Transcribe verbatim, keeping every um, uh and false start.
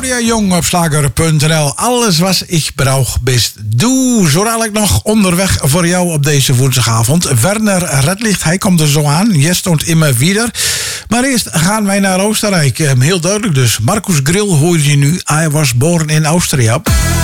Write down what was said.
Claudia Jong op slager punt n l. Alles was ik brauch best doe. Zo dadelijk nog onderweg voor jou op deze woensdagavond. Werner Redlicht, hij komt er zo aan. Je stond immer wieder. Maar eerst gaan wij naar Oostenrijk. Heel duidelijk dus. Markus Grill hoor je nu. I was born in Austria.